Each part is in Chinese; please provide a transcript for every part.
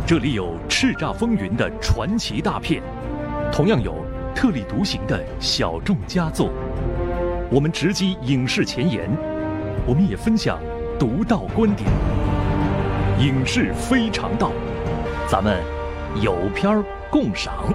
这里有叱咤风云的传奇大片，同样有特立独行的小众佳作。我们直击影视前沿，我们也分享独到观点。影视非常道，咱们有片儿共赏。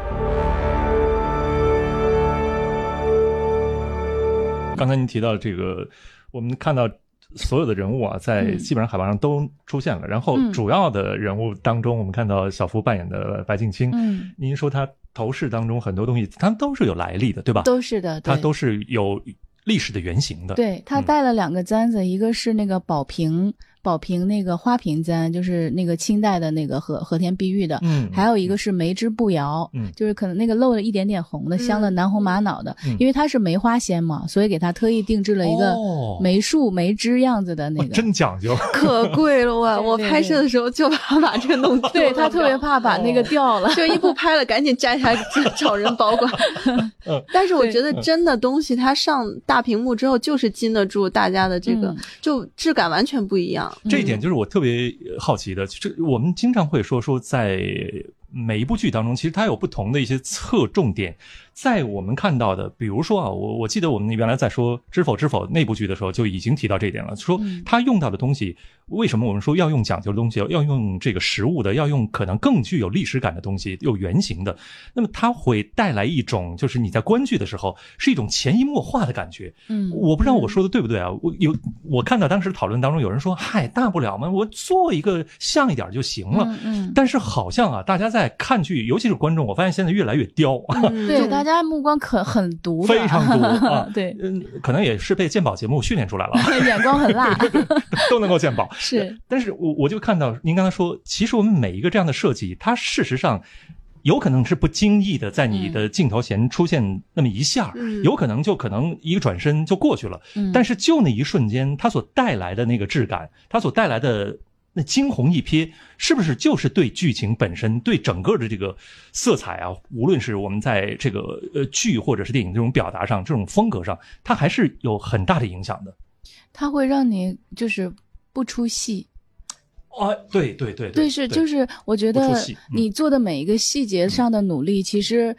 刚才您提到这个，我们看到所有的人物啊，在基本上海报上都出现了。然后主要的人物当中，我们看到小福扮演的白敬卿。您说他头饰当中很多东西，他们都是有来历的，对吧？ 都是的， 他都是有历史的原型的。 对，他带了2个簪子，一个是那个宝瓶那个花瓶簪，就是那个清代的那个和田碧玉的，还有一个是梅枝步摇，就是可能那个露了一点点红的，镶了南红玛瑙的，因为它是梅花仙嘛，所以给他特意定制了一个梅树梅枝样子的那个， 真讲究， 可贵了我拍摄的时候就怕把这个弄丢了， 对，他特别怕把那个掉了， 就一不拍了赶紧摘下来找人保管。但是我觉得真的东西它上大屏幕之后就是经得住大家的这个，就质感完全不一样。 这一点就是我特别好奇的，我们经常会说在每一部剧当中，其实它有不同的一些侧重点。在我们看到的，比如说啊，我记得我们原来在说《知否知否》那部剧的时候，就已经提到这一点了，说他用到的东西，为什么我们说要用讲究的东西，要用这个实物的，要用可能更具有历史感的东西，有原型的，那么它会带来一种就是你在观剧的时候是一种潜移默化的感觉。我不知道我说的对不对啊？我看到当时讨论当中有人说，嗨，大不了嘛，我做一个像一点就行了。但是好像啊，大家在看剧，尤其是观众，我发现现在越来越刁。 对，大家目光很毒的， 非常毒啊！ 对， 可能也是被鉴宝节目训练出来了， 眼光很辣， 都能够鉴宝。 是， 但是我就看到您刚才说，其实我们每一个这样的设计，它事实上有可能是不经意的在你的镜头前出现那么一下，有可能一个转身就过去了。但是就那一瞬间，它所带来的那个质感，它所带来的那惊鸿一瞥，是不是就是对剧情本身，对整个的这个色彩啊，无论是我们在这个剧或者是电影这种表达上，这种风格上，它还是有很大的影响的。它会让你就是不出戏。 对， 就是我觉得你做的每一个细节上的努力，其实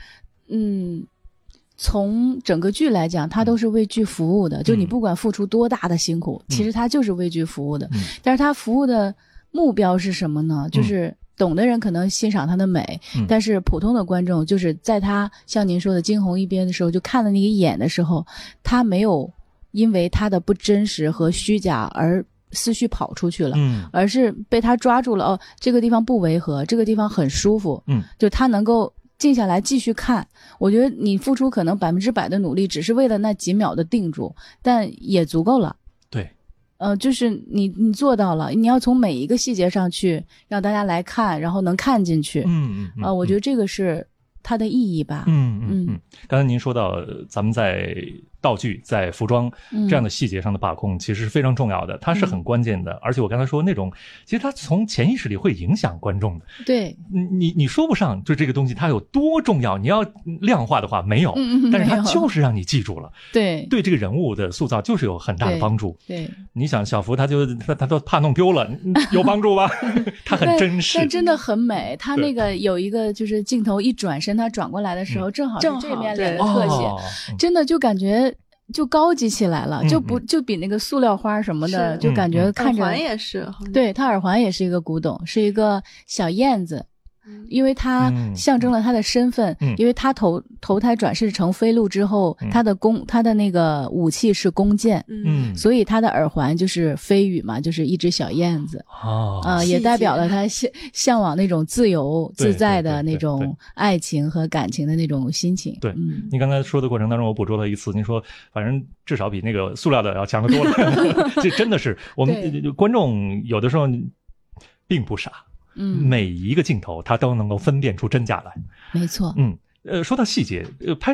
从整个剧来讲，它都是为剧服务的。就你不管付出多大的辛苦，其实它就是为剧服务的。但是它服务的目标是什么呢？就是懂的人可能欣赏它的美，但是普通的观众就是在他像您说的惊鸿一瞥的时候，就看了那一眼的时候，他没有因为他的不真实和虚假而思绪跑出去了，而是被他抓住了。这个地方不违和，这个地方很舒服，就他能够静下来继续看。我觉得你付出可能100%的努力，只是为了那几秒的定住，但也足够了。 对， 就是你做到了，你要从每一个细节上去让大家来看，然后能看进去。我觉得这个是它的意义吧。 刚才您说到咱们在道具在服装这样的细节上的把控其实是非常重要的，它是很关键的。而且我刚才说那种其实它从潜意识里会影响观众的。 对， 你说不上就这个东西它有多重要，你要量化的话没有，但是它就是让你记住了。 对这个人物的塑造就是有很大的帮助。 对， 你想小福他都怕弄丢了，有帮助吧？他很真实， 但真的很美。他那个有一个就是镜头一转身，他转过来的时候正好是这面脸的特写，真的就感觉就高级起来了，就比那个塑料花什么的，就感觉看着。 耳环也是， 对，他耳环也是一个古董，是一个小燕子。因为它象征了他的身份，因为他投胎转世成飞鹿之后，他的那个武器是弓箭，所以他的耳环就是飞羽嘛，就是一只小燕子，也代表了他向往那种自由自在的那种爱情和感情的那种心情。 对，你刚才说的过程当中，我捕捉了一次，您说反正至少比那个塑料的要强得多了，这真的是我们观众有的时候并不傻。每一个镜头它都能够分辨出真假来。 没错。 说到细节，拍